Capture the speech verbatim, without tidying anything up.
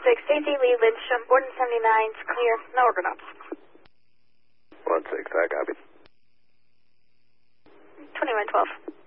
six, Stacy Lee, Lindstrom, Borden seventy-nine, clear, no Argonauts. one six, I copy. twenty-one twelve.